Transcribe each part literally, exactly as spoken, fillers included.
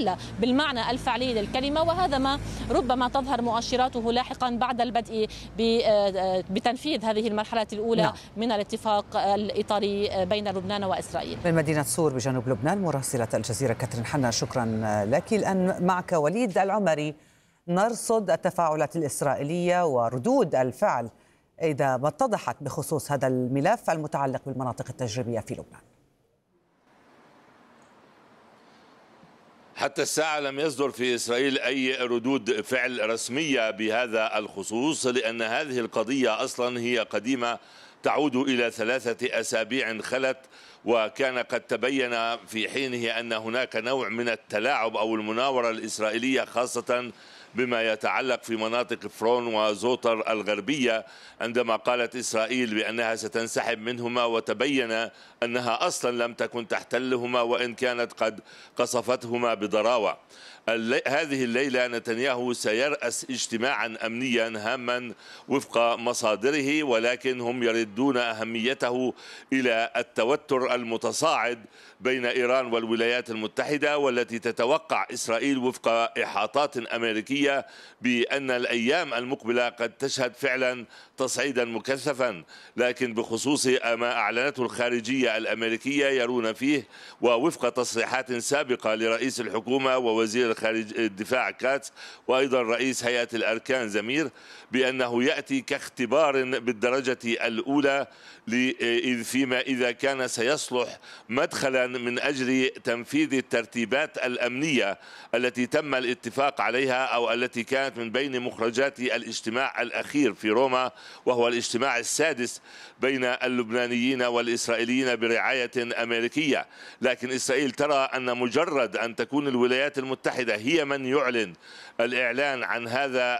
مستقلة بالمعنى الفعلي للكلمة، وهذا ما ربما تظهر مؤشراته لاحقا بعد البدء بتنفيذ هذه المرحلة الأولى نعم. من الاتفاق الإطاري بين لبنان وإسرائيل. من مدينة صور بجنوب لبنان مراسلة الجزيرة كاترين حنا، شكرا لك. الآن معك وليد العمري، نرصد التفاعلات الإسرائيلية وردود الفعل إذا ما اتضحت بخصوص هذا الملف المتعلق بالمناطق التجريبية في لبنان. حتى الساعة لم يصدر في إسرائيل أي ردود فعل رسمية بهذا الخصوص، لأن هذه القضية أصلا هي قديمة تعود إلى ثلاثة أسابيع خلت، وكان قد تبين في حينه أن هناك نوع من التلاعب أو المناورة الإسرائيلية خاصة بما يتعلق في مناطق فرون وزوتر الغربية، عندما قالت إسرائيل بأنها ستنسحب منهما وتبين أنها أصلا لم تكن تحتلهما وإن كانت قد قصفتهما بضراوة. هذه الليلة نتنياهو سيرأس اجتماعا أمنيا هاما وفق مصادره، ولكن هم يردون أهميته إلى التوتر المتصاعد بين إيران والولايات المتحدة، والتي تتوقع إسرائيل وفق إحاطات أمريكية بأن الأيام المقبلة قد تشهد فعلا تصعيدا مكثفا. لكن بخصوص ما أعلنته الخارجية الأمريكية يرون فيه، ووفق تصريحات سابقة لرئيس الحكومة ووزير الخارج الدفاع كاتس وأيضا رئيس هيئة الأركان زمير، بأنه يأتي كاختبار بالدرجة الأولى فيما إذا كان سيصلح مدخلا من أجل تنفيذ الترتيبات الأمنية التي تم الاتفاق عليها أو التي كانت من بين مخرجات الاجتماع الأخير في روما، وهو الاجتماع السادس بين اللبنانيين والإسرائيليين برعاية أمريكية. لكن إسرائيل ترى أن مجرد أن تكون الولايات المتحدة هي من يعلن الإعلان عن هذا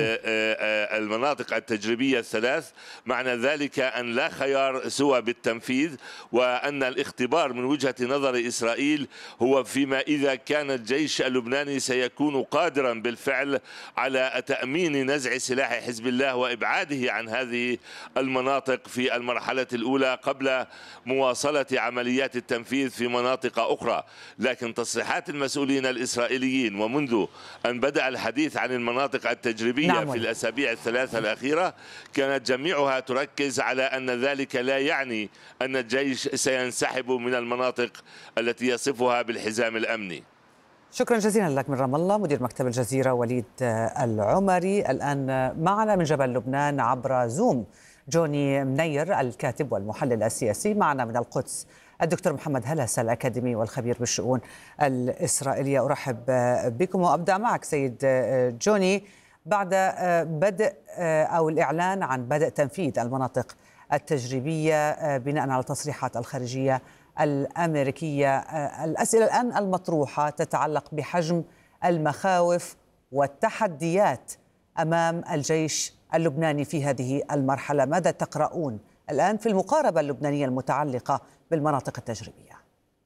المناطق التجريبية الثلاث، معنى ذلك أن لا خيار سوى بالتنفيذ، وأن الاختبار من وجهة نظر إسرائيل هو فيما إذا كان الجيش اللبناني سيكون قادرا بالفعل على تأمين نزع سلاح حزب الله وإبعاده عن هذه المناطق في المرحلة الأولى قبل مواصلة عمليات التنفيذ في مناطق أخرى. لكن تصريحات المسؤولين الإسرائيليين ومنذ أن بدأ الحديث عن المناطق التجريبية نعم. في الأسابيع الثلاثة الأخيرة كانت جميعها تركز على أن ذلك لا يعني أن الجيش سينسحب من المناطق التي يصفها بالحزام الأمني. شكرا جزيلا لك من رام الله مدير مكتب الجزيرة وليد العمري. الآن معنا من جبل لبنان عبر زوم جوني منير الكاتب والمحلل السياسي، معنا من القدس الدكتور محمد هلس الأكاديمي والخبير بالشؤون الإسرائيلية. أرحب بكم وأبدأ معك سيد جوني. بعد بدء أو الإعلان عن بدء تنفيذ المناطق التجريبية بناء على تصريحات الخارجية الأمريكية، الأسئلة الآن المطروحة تتعلق بحجم المخاوف والتحديات أمام الجيش اللبناني في هذه المرحلة. ماذا تقرؤون الآن في المقاربة اللبنانية المتعلقة بالمناطق التجريبية؟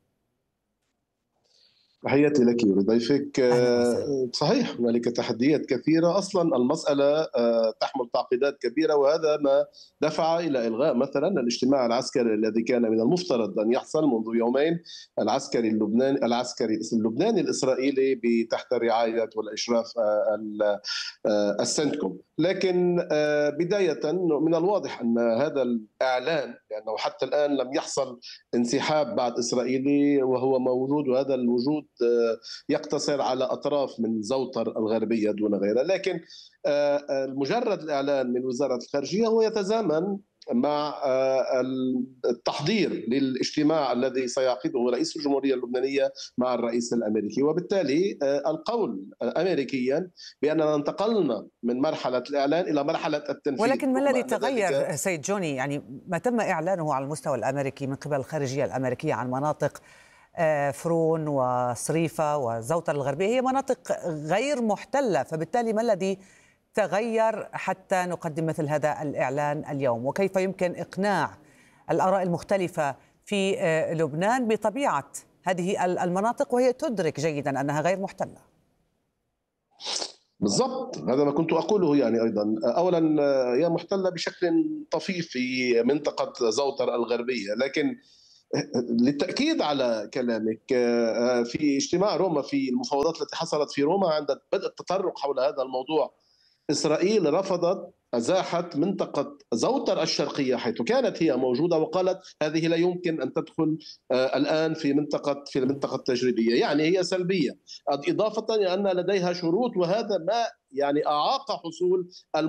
تحياتي لك ولضيفك. صحيح هنالك تحديات كثيرة، أصلا المسألة تحمل تعقيدات كبيرة، وهذا ما دفع إلى إلغاء مثلا الاجتماع العسكري الذي كان من المفترض أن يحصل منذ يومين، العسكري اللبناني العسكري اللبناني الإسرائيلي تحت رعاية والإشراف السنتكوم. لكن بداية من الواضح أن هذا الإعلان لأنه حتى الآن لم يحصل انسحاب بعد إسرائيلي وهو موجود، وهذا الوجود يقتصر على أطراف من زوتر الغربية دون غيرها. لكن مجرد الإعلان من وزارة الخارجية هو يتزامن مع التحضير للاجتماع الذي سيعقده رئيس الجمهورية اللبنانية مع الرئيس الأمريكي، وبالتالي القول أمريكيا بأننا انتقلنا من مرحلة الإعلان إلى مرحلة التنفيذ. ولكن ما الذي تغير سيد جوني؟ يعني ما تم إعلانه على المستوى الأمريكي من قبل الخارجية الأمريكية عن مناطق فرون وصريفة وزوتر الغربية هي مناطق غير محتلة، فبالتالي ما الذي تغير حتى نقدم مثل هذا الإعلان اليوم؟ وكيف يمكن إقناع الآراء المختلفة في لبنان بطبيعة هذه المناطق وهي تدرك جيدا أنها غير محتلة؟ بالضبط، هذا ما كنت أقوله. يعني أيضا أولا هي محتلة بشكل طفيف في منطقة زوتر الغربية، لكن للتأكيد على كلامك، في اجتماع روما، في المفاوضات التي حصلت في روما عند بدء التطرق حول هذا الموضوع، إسرائيل رفضت، أزاحت منطقة زوتر الشرقية حيث كانت هي موجودة، وقالت هذه لا يمكن أن تدخل الآن في منطقة في المنطقة التجريبية، يعني هي سلبية، إضافة إلى أن لديها شروط، وهذا ما يعني أعاق حصول